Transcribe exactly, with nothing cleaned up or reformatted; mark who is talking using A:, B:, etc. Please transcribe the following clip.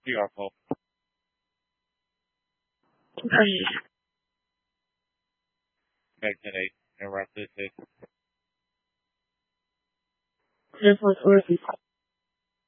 A: You are Paul. Back today. Interrupt this.
B: This was Orphy.